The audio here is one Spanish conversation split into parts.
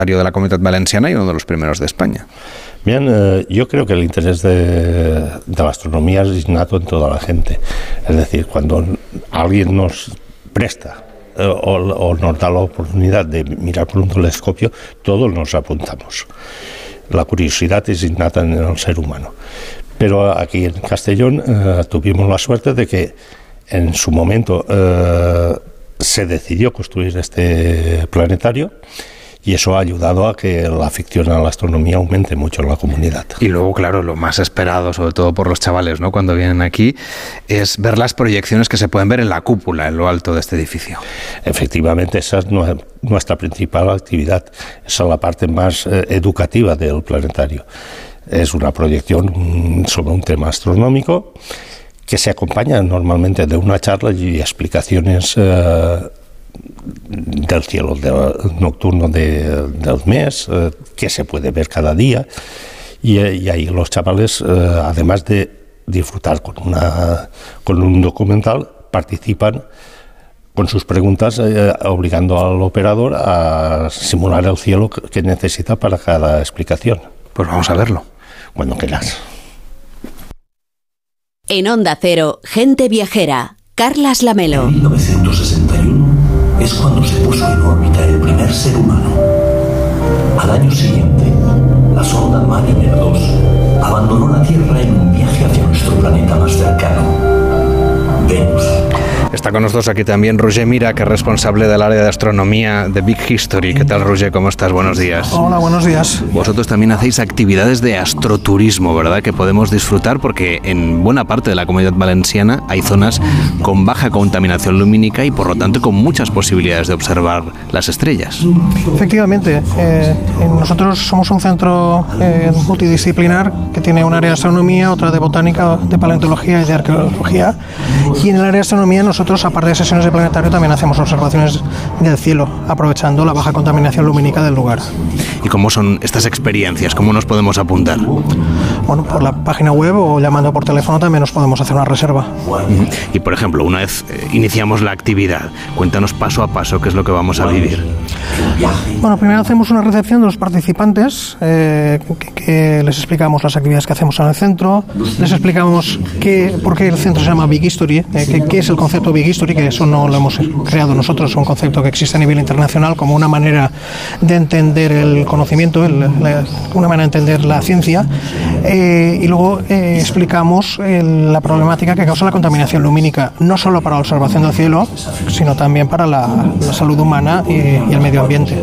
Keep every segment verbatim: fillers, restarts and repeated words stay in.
de la Comunidad Valenciana y uno de los primeros de España. Bien, eh, yo creo que el interés de, de la astronomía es innato en toda la gente. Es decir, cuando alguien nos presta eh, o, o nos da la oportunidad de mirar por un telescopio, todos nos apuntamos. La curiosidad es innata en el ser humano. Pero aquí en Castellón eh, tuvimos la suerte de que en su momento eh, se decidió construir este planetario, y eso ha ayudado a que la afición a la astronomía aumente mucho en la comunidad. Y luego, claro, lo más esperado, sobre todo por los chavales, ¿no?, cuando vienen aquí, es ver las proyecciones que se pueden ver en la cúpula, en lo alto de este edificio. Efectivamente, esa es nuestra principal actividad. Esa es la parte más eh, educativa del planetario. Es una proyección sobre un tema astronómico que se acompaña normalmente de una charla y explicaciones eh, del cielo de, nocturno de, del mes, eh, que se puede ver cada día, y, y ahí los chavales, eh, además de disfrutar con, una, con un documental, participan con sus preguntas, eh, obligando al operador a simular el cielo que necesita para cada explicación. Pues vamos a verlo. Cuando quieras. En Onda Cero, Gente Viajera, Carlas Lamelo. En mil novecientos sesenta y uno es cuando se puso en órbita el primer ser humano. Al año siguiente, la sonda Mariner dos abandonó la Tierra en un viaje hacia nuestro planeta más cercano, Venus. Está con nosotros aquí también Roger Mira, que es responsable del área de astronomía de Big History. ¿Qué tal, Roger? ¿Cómo estás? Buenos días. Hola, buenos días. Vosotros también hacéis actividades de astroturismo, ¿verdad?, que podemos disfrutar porque en buena parte de la Comunidad Valenciana hay zonas con baja contaminación lumínica y por lo tanto con muchas posibilidades de observar las estrellas. Efectivamente, eh, nosotros somos un centro eh, multidisciplinar que tiene un área de astronomía, otra de botánica, de paleontología y de arqueología, y en el área de astronomía nosotros Nosotros, aparte de sesiones de planetario, también hacemos observaciones del cielo, aprovechando la baja contaminación lumínica del lugar. ¿Y cómo son estas experiencias? ¿Cómo nos podemos apuntar? Bueno, por la página web o llamando por teléfono también nos podemos hacer una reserva. Y, por ejemplo, una vez eh, iniciamos la actividad, cuéntanos paso a paso qué es lo que vamos a vivir. Bueno, primero hacemos una recepción de los participantes, eh, que, que les explicamos las actividades que hacemos en el centro, les explicamos qué, por qué el centro se llama Big History, eh, qué, qué es el concepto Big History, que eso no lo hemos creado nosotros, es un concepto que existe a nivel internacional como una manera de entender el conocimiento, el, la, una manera de entender la ciencia, eh, y luego eh, explicamos el, la problemática que causa la contaminación lumínica, no solo para la observación del cielo, sino también para la, la salud humana y, y el medio ambiente.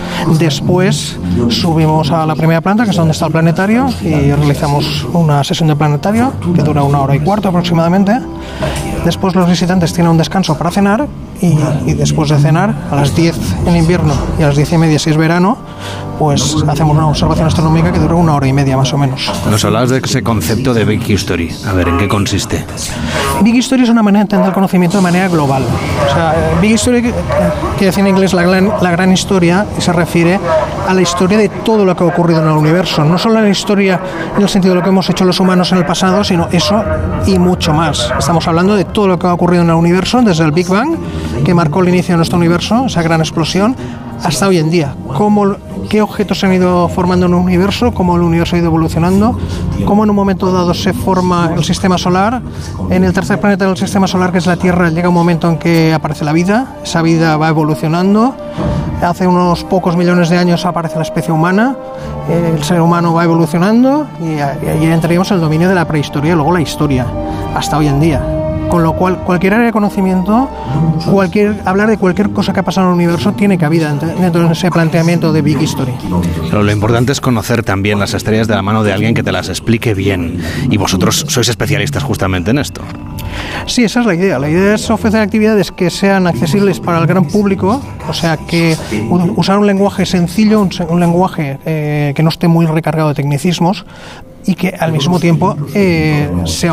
Después subimos a la primera planta, que es donde está el planetario, y realizamos una sesión de planetario que dura una hora y cuarto aproximadamente. Después los visitantes tienen un descanso para cenar y, y después de cenar, a las diez en invierno y a las diez y media si es verano, pues hacemos una observación astronómica que dura una hora y media más o menos. Nos hablabas de ese concepto de Big History. A ver, ¿en qué consiste? Big History es una manera de entender el conocimiento de manera global. O sea, Big History, que decía en inglés la gran, la gran historia, y se refiere a la historia de todo lo que ha ocurrido en el universo. No solo la historia en el sentido de lo que hemos hecho los humanos en el pasado, sino eso y mucho más. Estamos hablando de todo lo que ha ocurrido en el universo, desde el Big Bang, que marcó el inicio de nuestro universo, esa gran explosión, hasta hoy en día. Cómo, qué objetos se han ido formando en el universo, cómo el universo ha ido evolucionando, cómo en un momento dado se forma el sistema solar. En el tercer planeta del sistema solar, que es la Tierra, llega un momento en que aparece la vida. Esa vida va evolucionando. Hace unos pocos millones de años aparece la especie humana. El ser humano va evolucionando y ahí entraríamos en el dominio de la prehistoria y luego la historia, hasta hoy en día. Con lo cual, cualquier área de conocimiento, cualquier hablar de cualquier cosa que ha pasado en el universo tiene cabida dentro de ese planteamiento de Big History. Pero lo importante es conocer también las estrellas de la mano de alguien que te las explique bien. Y vosotros sois especialistas justamente en esto. Sí, esa es la idea. La idea es ofrecer actividades que sean accesibles para el gran público, o sea, que usar un lenguaje sencillo, un, un lenguaje eh, que no esté muy recargado de tecnicismos y que al mismo tiempo eh, sea,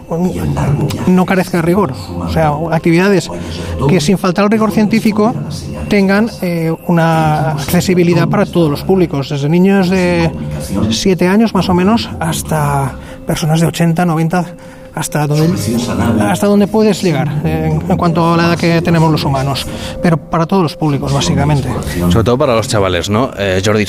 no carezca de rigor. O sea, actividades que sin faltar el rigor científico tengan eh, una accesibilidad para todos los públicos, desde niños de siete años más o menos hasta personas de ochenta, noventa, hasta donde, hasta donde puedes llegar eh, en cuanto a la edad que tenemos los humanos, pero para todos los públicos, básicamente. Sobre todo para los chavales, ¿no? Eh, Jordi,